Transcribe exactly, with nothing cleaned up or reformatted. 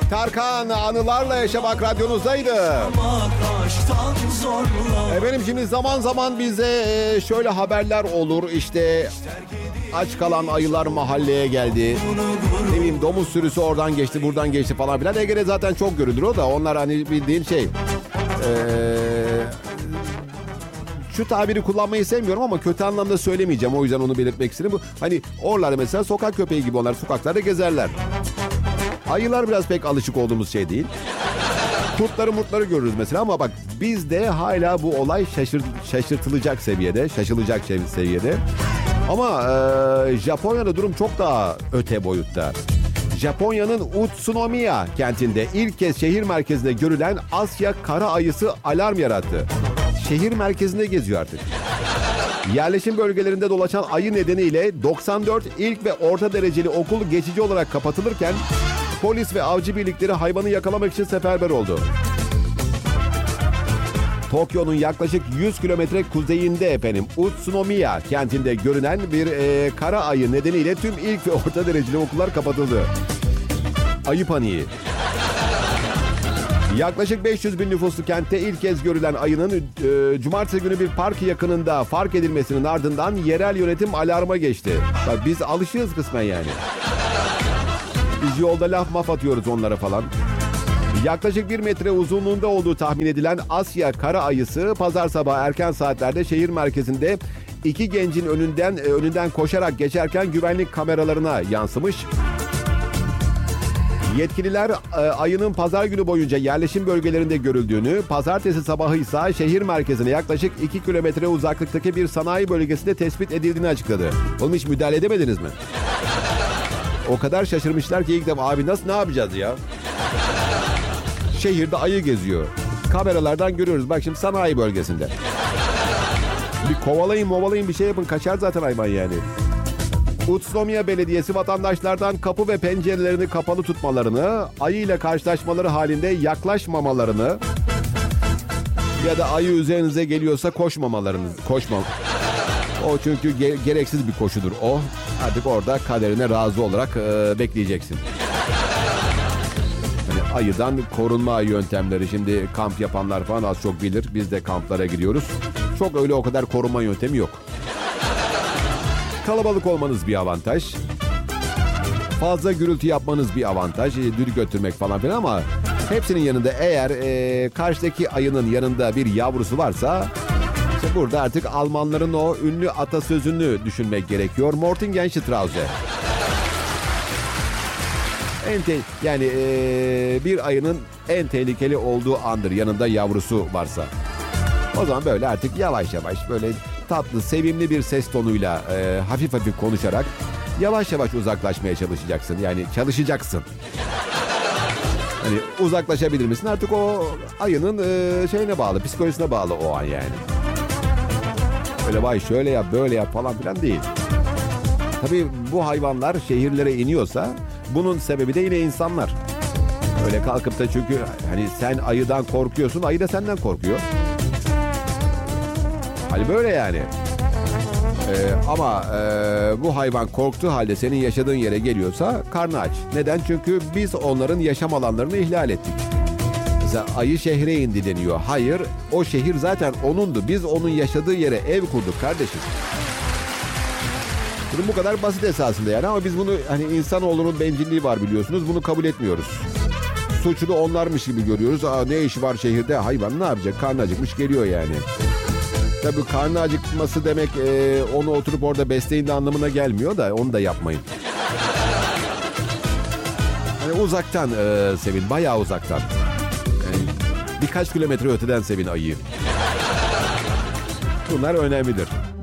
Tarkan Anılarla Yaşamak radyonuzdaydı. Efendim şimdi zaman zaman bize şöyle haberler olur. İşte aç kalan ayılar mahalleye geldi. Ne bileyim domuz sürüsü oradan geçti, buradan geçti falan filan. Ege'de zaten çok görülür o da. Onlar hani bildiğin şey. Ee, şu tabiri kullanmayı sevmiyorum ama kötü anlamda söylemeyeceğim. O yüzden onu belirtmek istedim. Bu, hani oralarda mesela sokak köpeği gibi onlar sokaklarda gezerler. Ayılar biraz pek alışık olduğumuz şey değil. Kurtları murtları görürüz mesela ama bak bizde hala bu olay şaşırt, şaşırtılacak seviyede, şaşılacak seviyede. Ama e, Japonya'da durum çok daha öte boyutta. Japonya'nın Utsunomiya kentinde ilk kez şehir merkezinde görülen Asya kara ayısı alarm yarattı. Şehir merkezinde geziyor artık. Yerleşim bölgelerinde dolaşan ayı nedeniyle doksan dört ilk ve orta dereceli okul geçici olarak kapatılırken polis ve avcı birlikleri hayvanı yakalamak için seferber oldu. Tokyo'nun yaklaşık yüz kilometre kuzeyinde efendim Utsunomiya kentinde görünen bir e, kara ayı nedeniyle tüm ilk ve orta dereceli okullar kapatıldı. Ayı paniği. Yaklaşık beş yüz bin nüfuslu kentte ilk kez görülen ayının e, cumartesi günü bir park yakınında fark edilmesinin ardından yerel yönetim alarma geçti. Bak, biz alışığız kısmen yani. Biz yolda laf maf atıyoruz onlara falan. Yaklaşık bir metre uzunluğunda olduğu tahmin edilen Asya kara ayısı pazar sabahı erken saatlerde şehir merkezinde iki gencin önünden önünden koşarak geçerken güvenlik kameralarına yansımış. Yetkililer ayının pazar günü boyunca yerleşim bölgelerinde görüldüğünü, pazartesi sabahı ise şehir merkezine yaklaşık iki kilometre uzaklıktaki bir sanayi bölgesinde tespit edildiğini açıkladı. Oğlum hiç müdahale edemediniz mi? O kadar şaşırmışlar ki ilk defa abi nasıl ne yapacağız ya? Şehirde ayı geziyor. Kameralardan görüyoruz. Bak şimdi sanayi bölgesinde. Bir kovalayın movalayın bir şey yapın. Kaçar zaten hayvan yani. Utsunomiya Belediyesi vatandaşlardan kapı ve pencerelerini kapalı tutmalarını, ayı ile karşılaşmaları halinde yaklaşmamalarını ya da ayı üzerinize geliyorsa koşmamalarını, koşma. O çünkü ge- gereksiz bir koşudur o. Artık orada kaderine razı olarak e, bekleyeceksin. Yani ayıdan korunma yöntemleri. Şimdi kamp yapanlar falan az çok bilir. Biz de kamplara gidiyoruz. Çok öyle o kadar korunma yöntemi yok. Kalabalık olmanız bir avantaj. Fazla gürültü yapmanız bir avantaj. Dürü götürmek falan filan ama hepsinin yanında eğer e, karşıdaki ayının yanında bir yavrusu varsa işte burada artık Almanların o ünlü atasözünü düşünmek gerekiyor. Mortingenstrauße. En te- yani e, bir ayının en tehlikeli olduğu andır yanında yavrusu varsa. O zaman böyle artık yavaş yavaş böyle tatlı, sevimli bir ses tonuyla e, hafif hafif konuşarak yavaş yavaş uzaklaşmaya çalışacaksın. Yani çalışacaksın. Hani uzaklaşabilir misin? Artık o ayının e, şeyine bağlı, psikolojisine bağlı o an yani. Öyle vay şöyle yap, böyle yap falan filan değil. Tabii bu hayvanlar şehirlere iniyorsa bunun sebebi de yine insanlar. Öyle kalkıp da çünkü hani sen ayıdan korkuyorsun, ayı da senden korkuyor. Hani böyle yani. Ee, ama e, bu hayvan korktuğu halde senin yaşadığın yere geliyorsa karnı aç. Neden? Çünkü biz onların yaşam alanlarını ihlal ettik. Mesela ayı şehre indi deniyor. Hayır, o şehir zaten onundu. Biz onun yaşadığı yere ev kurduk kardeşim. Durum bu kadar basit esasında yani ama biz bunu hani insanoğlunun bencilliği var biliyorsunuz. Bunu kabul etmiyoruz. Suçlu onlarmış gibi görüyoruz. Aa, ne işi var şehirde? Hayvan ne yapacak? Karnı acıkmış geliyor yani. Tabii karnı acıkması demek e, onu oturup orada besleyin de anlamına gelmiyor da onu da yapmayın. Yani uzaktan e, sevin, bayağı uzaktan. Yani birkaç kilometre öteden sevin ayıyı. Bunlar önemlidir.